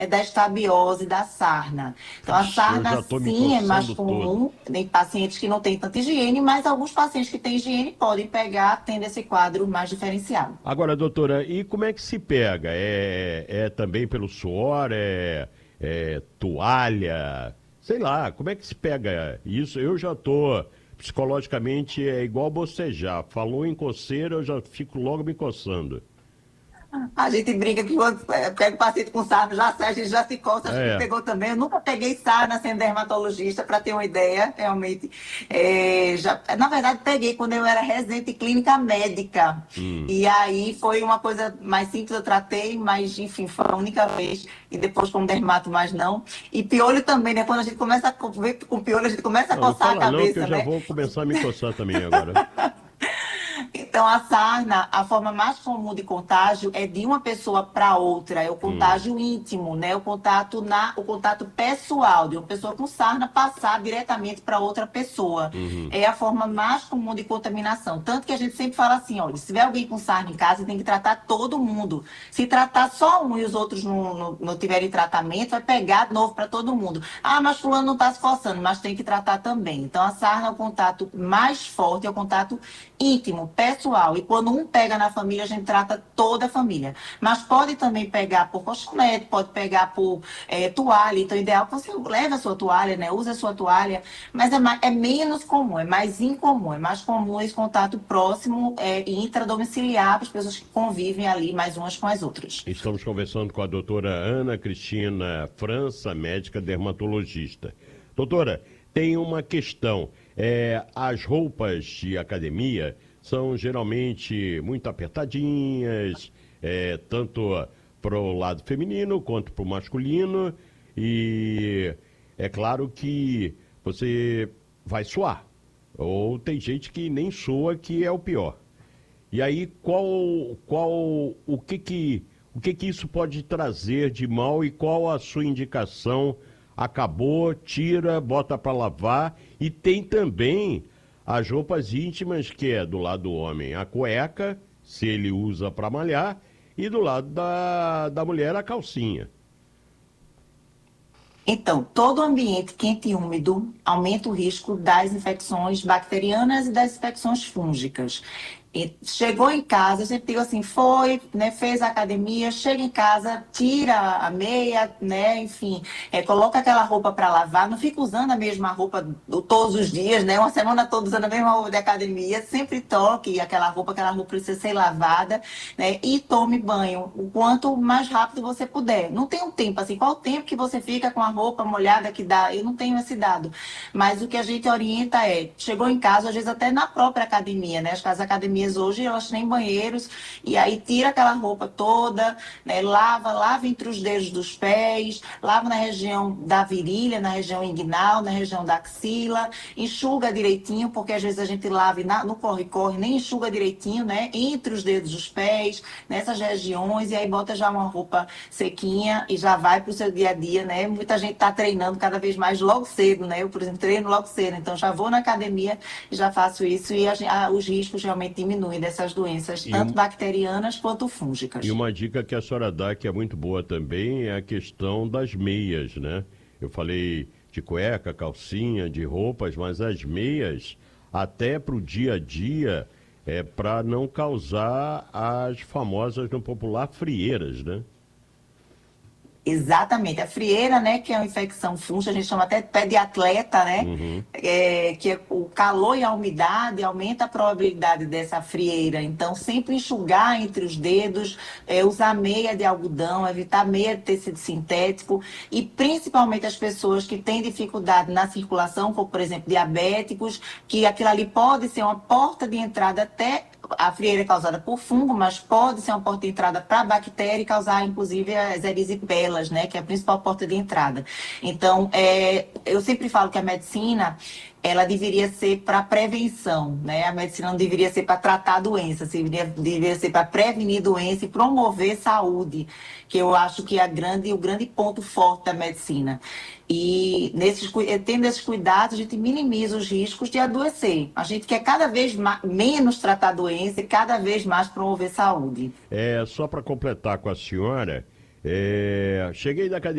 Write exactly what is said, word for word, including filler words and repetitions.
é da estabiose, da sarna. Então, a Ixi, eu sarna, já tô me sim, é mais coçando todo. comum em pacientes que não têm tanta higiene, mas alguns pacientes que têm higiene podem pegar, tendo esse quadro mais diferenciado. Agora, doutora, e como é que se pega? É, é também pelo suor? É, é toalha? Sei lá, como é que se pega isso? Eu já tô, psicologicamente, é igual bocejar. Falou em coceira, eu já fico logo me coçando. A gente brinca que quando é, pega o paciente com sarna, já sai, a gente já se coça, acho que É, pegou também. Eu nunca peguei sarna sendo dermatologista, para ter uma ideia, realmente. É, já, na verdade, peguei quando eu era residente de clínica médica. hum. E aí foi uma coisa mais simples, eu tratei, mas enfim, foi a única vez. E depois como dermato, mais não. E piolho também, né? Quando a gente começa a ver com piolho, a gente começa a Não, não coçar a fala não, que eu cabeça, já né? vou começar a me coçar também agora. Então, a sarna, a forma mais comum de contágio é de uma pessoa para outra, é o Hum, contágio íntimo, né? O contato na, o contato pessoal de uma pessoa com sarna passar diretamente para outra pessoa. uhum. É a forma mais comum de contaminação. Tanto que a gente sempre fala assim, olha, se tiver alguém com sarna em casa, tem que tratar todo mundo. Se tratar só um e os outros não, não, não tiverem tratamento, vai pegar de novo para todo mundo. Ah, mas fulano não está se coçando, mas tem que tratar também. Então, a sarna é o contato mais forte, é o contato íntimo, pessoal. E quando um pega na família, a gente trata toda a família. Mas pode também pegar por colchonete, pode pegar por é, toalha. Então, o ideal é que você leve a sua toalha, né? Use a sua toalha. Mas é, mais, é menos comum, é mais incomum. É mais comum esse contato próximo é, e intradomiciliar para as pessoas que convivem ali mais umas com as outras. Estamos conversando com a doutora Ana Cristina França, médica dermatologista. Doutora, tem uma questão. É, as roupas de academia são geralmente muito apertadinhas, é, tanto para o lado feminino quanto para o masculino. E é claro que você vai suar. Ou tem gente que nem sua, que é o pior. E aí, qual, qual, o que que, o que que isso pode trazer de mal e qual a sua indicação? Acabou, tira, bota para lavar e tem também as roupas íntimas que é do lado do homem a cueca, se ele usa para malhar, e do lado da, da mulher a calcinha. Então, todo ambiente quente e úmido aumenta o risco das infecções bacterianas e das infecções fúngicas. E chegou em casa, eu sempre digo assim, foi, né, fez a academia, chega em casa, tira a meia, né, enfim, é, coloca aquela roupa para lavar, não fica usando a mesma roupa do- todos os dias, né, uma semana toda usando a mesma roupa de academia, sempre toque aquela roupa, aquela roupa precisa ser lavada, né, e tome banho o quanto mais rápido você puder. Não tem um tempo, assim, qual o tempo que você fica com a roupa molhada que dá? Eu não tenho esse dado, mas o que a gente orienta é, chegou em casa, às vezes até na própria academia, né, as casas academias hoje elas têm banheiros e aí tira aquela roupa toda, né, lava, lava entre os dedos dos pés, lava na região da virilha, na região inguinal, na região da axila, enxuga direitinho, porque às vezes a gente lava e na, no corre-corre nem enxuga direitinho, né, entre os dedos dos pés, nessas regiões, e aí bota já uma roupa sequinha e já vai para o seu dia a dia, né? Muita gente está treinando cada vez mais logo cedo, né? Eu, por exemplo, treino logo cedo, então já vou na academia e já faço isso e a, a, os riscos realmente diminuem dessas doenças, E, tanto um- bacterianas quanto e fúngicas. uma dica que a senhora dá, que é muito boa também, é a questão das meias, né? Eu falei de cueca, calcinha, de roupas, mas as meias, até para o dia a dia, é para não causar as famosas, no popular, frieiras, né? Exatamente. A frieira, né, que é uma infecção fúngica, a gente chama até de pé de atleta, né? Uhum. É, que é o calor e a umidade aumenta a probabilidade dessa frieira. Então, sempre enxugar entre os dedos, é, usar meia de algodão, evitar meia de tecido sintético e principalmente as pessoas que têm dificuldade na circulação, como por exemplo diabéticos, que aquilo ali pode ser uma porta de entrada até a frieira é causada por fungo, mas pode ser uma porta de entrada para bactéria e causar, inclusive, as erisipelas, né, que é a principal porta de entrada. Então, é, eu sempre falo que a medicina, ela deveria ser para prevenção, né? A medicina não deveria ser para tratar doença, deveria, deveria ser para prevenir doença e promover saúde, que eu acho que é a grande, o grande ponto forte da medicina. E nesses, tendo esses cuidados, a gente minimiza os riscos de adoecer. A gente quer cada vez mais, menos tratar a doença e cada vez mais promover saúde. É, só para completar com a senhora, é, cheguei da academia.